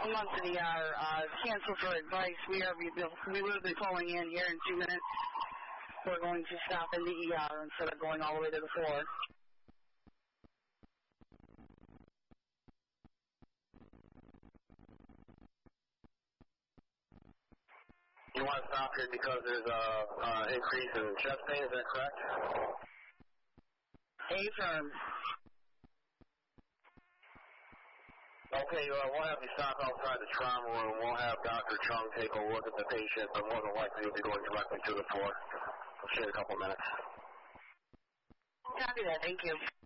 I'm on to the cancel for advice. We will be pulling in here in 2 minutes. We're going to stop in the ER instead of going all the way to the floor. You want to stop here because there's an increase in chest pain, is that correct? Affirm. Okay, we'll have you stop outside the trauma room. We'll have Dr. Chung take a look at the patient, but more than likely you'll be going directly to the floor. We'll see you in a couple minutes. Copy that, thank you.